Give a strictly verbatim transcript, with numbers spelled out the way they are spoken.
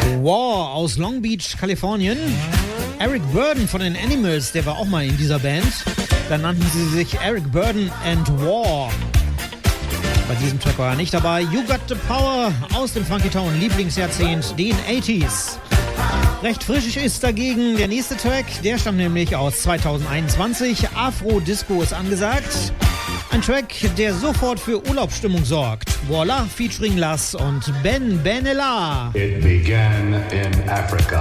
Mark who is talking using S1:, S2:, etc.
S1: War aus Long Beach, Kalifornien. Eric Burdon von den Animals, der war auch mal in dieser Band. Dann nannten sie sich Eric Burdon and War. Bei diesem Track war er nicht dabei. You Got the Power aus dem Funky Town Lieblingsjahrzehnt, den achtziger. Recht frisch ist dagegen der nächste Track, der stammt nämlich aus zweitausendeinundzwanzig. Afro Disco ist angesagt. Ein Track, der sofort für Urlaubsstimmung sorgt. Voila, featuring Lass und Ben Benella.
S2: It began in Africa.